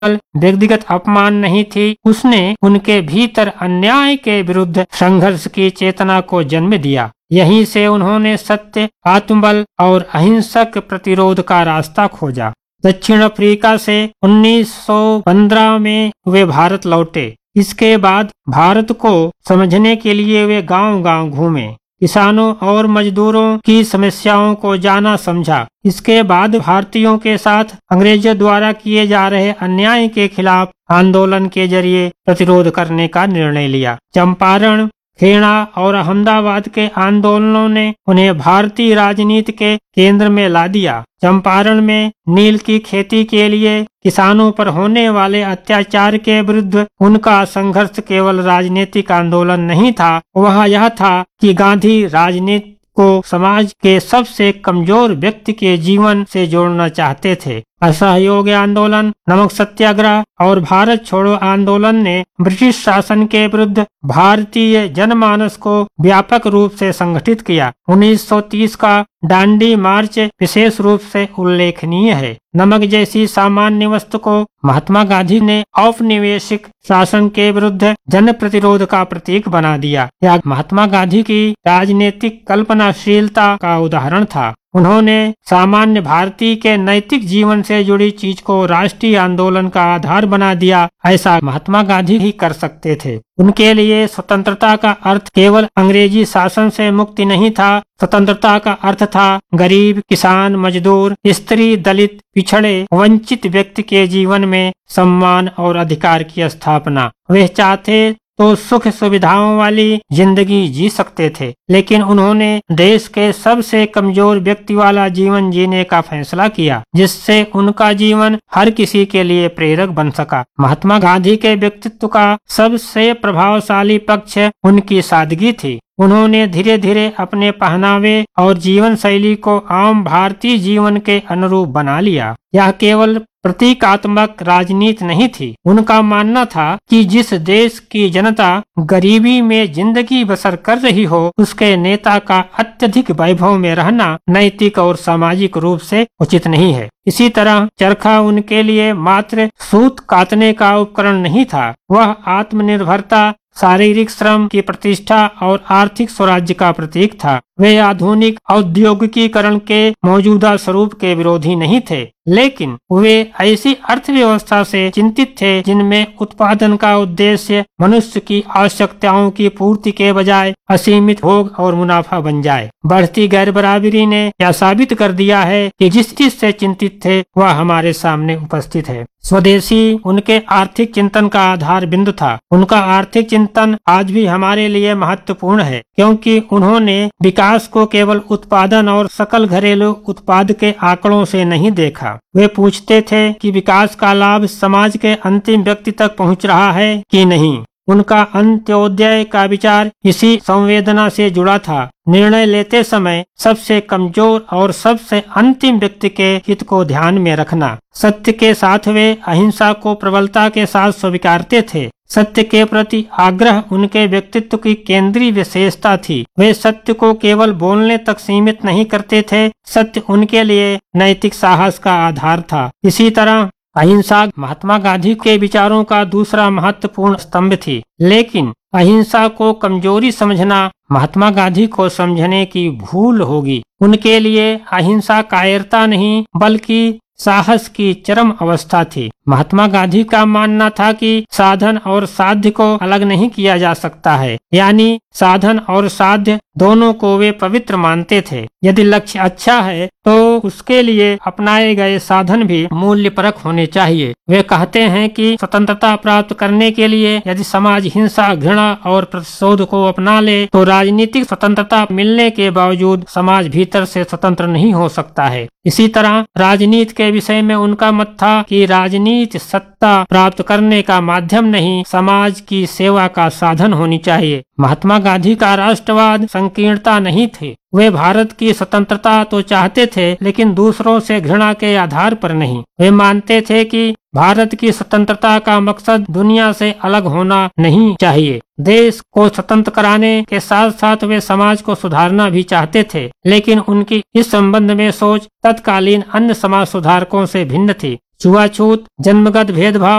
व्यक्तिगत अपमान नहीं थी, उसने उनके भीतर अन्याय के विरुद्ध संघर्ष की चेतना को जन्म दिया। यहीं से उन्होंने सत्य, आत्मबल और अहिंसक प्रतिरोध का रास्ता खोजा। दक्षिण अफ्रीका से 1915 में वे भारत लौटे। इसके बाद भारत को समझने के लिए वे गांव-गांव घूमे, किसानों और मजदूरों की समस्याओं को जाना समझा। इसके बाद भारतीयों के साथ अंग्रेजों द्वारा किए जा रहे अन्याय के खिलाफ आंदोलन के जरिए प्रतिरोध करने का निर्णय लिया। चंपारण, खेड़ा और अहमदाबाद के आंदोलनों ने उन्हें भारतीय राजनीति के केंद्र में ला दिया। चंपारण में नील की खेती के लिए किसानों पर होने वाले अत्याचार के विरुद्ध उनका संघर्ष केवल राजनीतिक आंदोलन नहीं था, वह यह था कि गांधी राजनीति को समाज के सबसे कमजोर व्यक्ति के जीवन से जोड़ना चाहते थे। असहयोग आंदोलन, नमक सत्याग्रह और भारत छोड़ो आंदोलन ने ब्रिटिश शासन के विरुद्ध भारतीय जनमानस को व्यापक रूप से संगठित किया। 1930 का दांडी मार्च विशेष रूप से उल्लेखनीय है। नमक जैसी सामान्य वस्तु को महात्मा गांधी ने औपनिवेशिक शासन के विरुद्ध जन प्रतिरोध का प्रतीक बना दिया। यह महात्मा गांधी की राजनीतिक कल्पनाशीलता का उदाहरण था। उन्होंने सामान्य भारतीय के नैतिक जीवन से जुड़ी चीज को राष्ट्रीय आंदोलन का आधार बना दिया। ऐसा महात्मा गांधी ही कर सकते थे। उनके लिए स्वतंत्रता का अर्थ केवल अंग्रेजी शासन से मुक्ति नहीं था। स्वतंत्रता का अर्थ था गरीब, किसान, मजदूर, स्त्री, दलित, पिछड़े, वंचित व्यक्ति के जीवन में सम्मान और अधिकार की स्थापना। वे चाहते तो सुख सुविधाओं वाली जिंदगी जी सकते थे, लेकिन उन्होंने देश के सबसे कमजोर व्यक्ति वाला जीवन जीने का फैसला किया, जिससे उनका जीवन हर किसी के लिए प्रेरक बन सका। महात्मा गांधी के व्यक्तित्व का सबसे प्रभावशाली पक्ष उनकी सादगी थी। उन्होंने धीरे धीरे अपने पहनावे और जीवन शैली को आम भारतीय जीवन के अनुरूप बना लिया। यह केवल प्रतीकात्मक राजनीति नहीं थी। उनका मानना था कि जिस देश की जनता गरीबी में जिंदगी बसर कर रही हो, उसके नेता का अत्यधिक वैभव में रहना नैतिक और सामाजिक रूप से उचित नहीं है। इसी तरह चरखा उनके लिए मात्र सूत काटने का उपकरण नहीं था, वह आत्मनिर्भरता, शारीरिक श्रम की प्रतिष्ठा और आर्थिक स्वराज्य का प्रतीक था। वे आधुनिक औद्योगिकीकरण के मौजूदा स्वरूप के विरोधी नहीं थे, लेकिन वे ऐसी अर्थव्यवस्था से चिंतित थे जिनमें उत्पादन का उद्देश्य मनुष्य की आवश्यकताओं की पूर्ति के बजाय असीमित भोग और मुनाफा बन जाए। बढ़ती गैर बराबरी ने यह साबित कर दिया है कि जिस चीज से चिंतित थे वह हमारे सामने उपस्थित है। स्वदेशी उनके आर्थिक चिंतन का आधार बिंदु था। उनका आर्थिक चिंतन आज भी हमारे लिए महत्वपूर्ण है, क्योंकि उन्होंने विकास को केवल उत्पादन और सकल घरेलू उत्पाद के आंकड़ों से नहीं देखा। वे पूछते थे कि विकास का लाभ समाज के अंतिम व्यक्ति तक पहुंच रहा है कि नहीं। उनका अंत्योदय का विचार इसी संवेदना से जुड़ा था। निर्णय लेते समय सबसे कमजोर और सबसे अंतिम व्यक्ति के हित को ध्यान में रखना। सत्य के साथ वे अहिंसा को प्रबलता के साथ स्वीकारते थे। सत्य के प्रति आग्रह उनके व्यक्तित्व की केंद्रीय विशेषता थी। वे सत्य को केवल बोलने तक सीमित नहीं करते थे, सत्य उनके लिए नैतिक साहस का आधार था। इसी तरह अहिंसा महात्मा गांधी के विचारों का दूसरा महत्वपूर्ण स्तंभ थी, लेकिन अहिंसा को कमजोरी समझना महात्मा गांधी को समझने की भूल होगी। उनके लिए अहिंसा कायरता नहीं बल्कि साहस की चरम अवस्था थी। महात्मा गांधी का मानना था कि साधन और साध्य को अलग नहीं किया जा सकता है, यानी साधन और साध्य दोनों को वे पवित्र मानते थे। यदि लक्ष्य अच्छा है तो उसके लिए अपनाए गए साधन भी मूल्यपरक होने चाहिए। वे कहते हैं कि स्वतंत्रता प्राप्त करने के लिए यदि समाज हिंसा, घृणा और प्रतिशोध को अपना ले तो राजनीतिक स्वतंत्रता मिलने के बावजूद समाज भीतर से स्वतंत्र नहीं हो सकता है। इसी तरह राजनीति के विषय में उनका मत था कि राजनीति सत्ता प्राप्त करने का माध्यम नहीं, समाज की सेवा का साधन होनी चाहिए। महात्मा गांधी का राष्ट्रवाद संकीर्णता नहीं थे। वे भारत की स्वतंत्रता तो चाहते थे, लेकिन दूसरों से घृणा के आधार पर नहीं। वे मानते थे कि भारत की स्वतंत्रता का मकसद दुनिया से अलग होना नहीं चाहिए। देश को स्वतंत्र कराने के साथ साथ वे समाज को सुधारना भी चाहते थे, लेकिन उनकी इस संबंध में सोच तत्कालीन अन्य समाज सुधारकों से भिन्न थी। छुआछूत, जन्मगत भेदभाव